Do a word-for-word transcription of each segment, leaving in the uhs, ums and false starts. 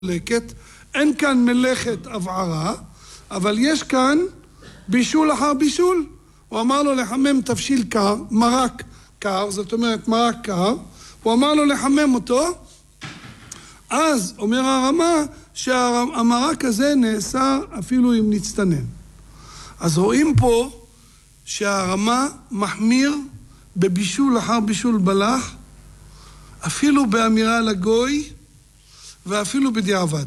אין כאן מלאכת הבערה, אבל יש כאן בישול אחר בישול. הוא אמר לו לחמם תבשיל קר, מרק קר, זאת אומרת מרק קר, הוא אמר לו לחמם אותו, אז אומר הרמה שהמרק הזה נאסר אפילו אם נצטנן. אז רואים פה שהרמה מחמיר בבישול אחר בישול בלח, אפילו באמירה לגוי, ואפילו בדיעבד.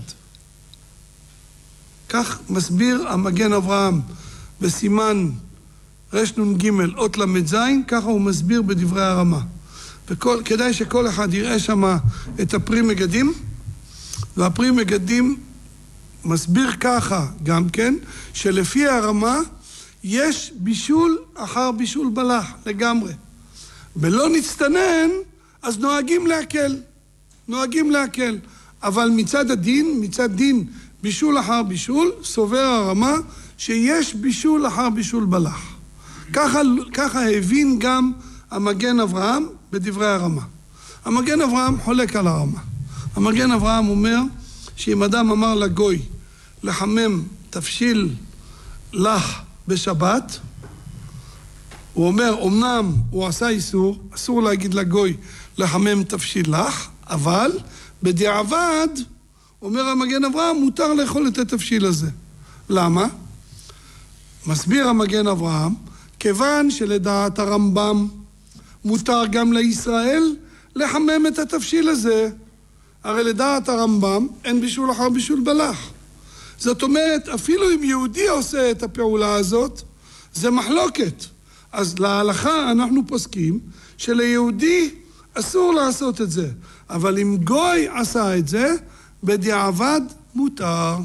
כך מסביר המגן אברהם בסימן רשנון ג' אות למד זין, ככה הוא מסביר בדברי הרמה. וכדאי שכל אחד יראה שם את הפרי מגדים, והפרי מגדים מסביר ככה גם כן, שלפי הרמה יש בישול אחר בישול בלח לגמרי. ולא נצטנן, אז נוהגים להקל. נוהגים להקל. אבל מצד הדין, מצד דין בישול אחר בישול, סובר הרמה שיש בישול אחר בישול בלח. ככה, ככה הבין גם המגן אברהם בדברי הרמה. המגן אברהם חולק על הרמה. המגן אברהם אומר שאם אדם אמר לגוי לחמם תבשיל לח בשבת, הוא אומר, אמנם הוא עשה איסור, אסור להגיד לגוי לחמם תבשיל לח, אבל בדיעבד, אומר המגן אברהם, מותר לאכול את התבשיל הזה. למה? מסביר המגן אברהם, כיוון שלדעת הרמב"ם מותר גם לישראל לחמם את התבשיל הזה. הרי לדעת הרמב"ם אין בישול אחר בישול בלח. זאת אומרת, אפילו אם יהודי עושה את הפעולה הזאת, זה מחלוקת. אז להלכה אנחנו פוסקים שליהודי אסור לעשות את זה. אבל אם גוי עשה את זה, בדיעבד מותר.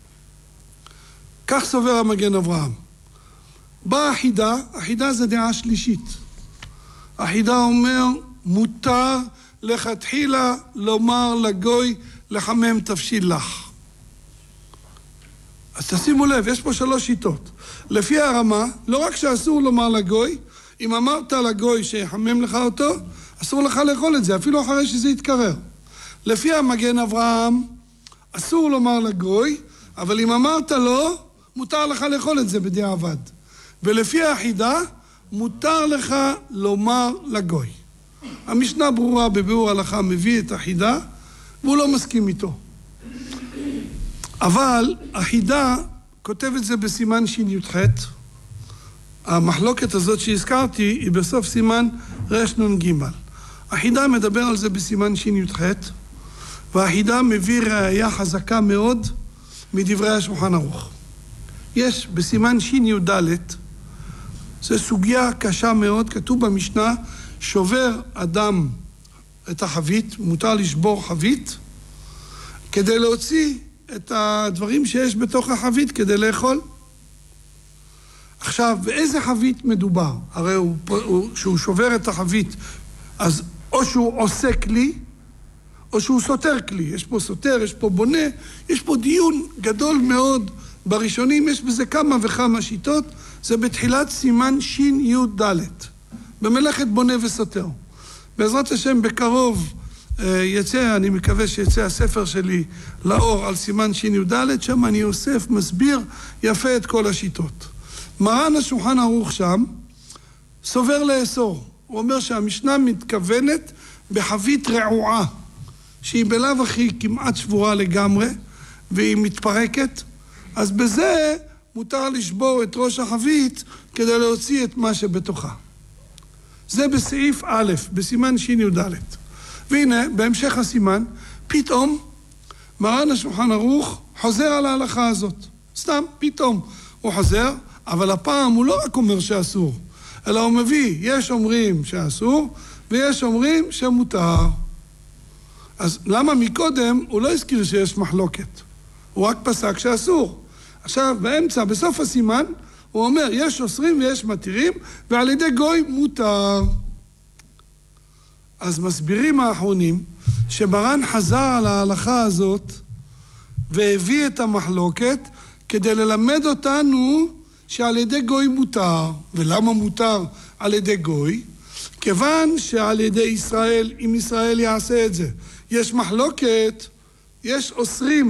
כך סובר המגן אברהם. באה החידה, החידה זה דעה שלישית. החידה אומר, מותר לכתחילה לומר לגוי לחמם תבשיל לח. אז תשימו לב, יש פה שלוש שיטות. לפי הרמה, לא רק שאסור לומר לגוי, אם אמרת לגוי שיחמם לך אותו, אסור לך לאכול את זה, אפילו אחרי שזה יתקרר. לפי המגן אברהם, אסור לומר לגוי, אבל אם אמרת לו, מותר לך לאכול את זה בדיעבד. ולפי החידה, מותר לך לומר לגוי. המשנה ברורה בביאור הלכה מביא את החידה, והוא לא מסכים איתו. אבל החידה כותב את זה בסימן שי"ח. המחלוקת הזאת שהזכרתי היא בסוף סימן רשנון ג'. החידה מדבר על זה בסימן שי"ח, והחידה מביא ראיה חזקה מאוד מדברי השולחן ערוך. יש בסימן שי"ד, זו סוגיה קשה מאוד, כתוב במשנה, שובר אדם את החבית, מותר לשבור חבית, כדי להוציא את הדברים שיש בתוך החבית כדי לאכול. עכשיו, באיזה חבית מדובר? הרי הוא, הוא, שהוא שובר את החבית, אז או שהוא עושה כלי, או שהוא סותר כלי. יש פה סותר, יש פה בונה, יש פה דיון גדול מאוד. בראשונים יש בזה כמה וכמה שיטות, זה בתחילת סימן שי"ד, במלאכת בונה וסותר. בעזרת השם בקרוב יצא, אני מקווה שיצא הספר שלי לאור על סימן שי"ד, שם אני אוסף, מסביר יפה את כל השיטות. מרן השולחן ערוך שם סובר לאסור. הוא אומר שהמשנה מתכוונת בחבית רעועה, שהיא בלאו הכי כמעט שבורה לגמרי, והיא מתפרקת, אז בזה מותר לשבור את ראש החבית כדי להוציא את מה שבתוכה. זה בסעיף א', בסימן שי"ד. והנה, בהמשך הסימן, פתאום מרן השולחן ערוך חוזר על ההלכה הזאת. סתם, פתאום הוא חוזר, אבל הפעם הוא לא רק אומר שאסור, אלא הוא מביא, יש אומרים שאסור, ויש אומרים שמותר. אז למה מקודם הוא לא הזכיר שיש מחלוקת? הוא רק פסק שאסור. עכשיו, באמצע, בסוף הסימן, הוא אומר, יש אוסרים ויש מתירים, ועל ידי גוי מותר. אז מסבירים האחרונים, שמרן חזר על ההלכה הזאת, והביא את המחלוקת, כדי ללמד אותנו שעל ידי גוי מותר. ולמה מותר על ידי גוי? כיוון שעל ידי ישראל, אם ישראל יעשה את זה, יש מחלוקת, יש אוסרים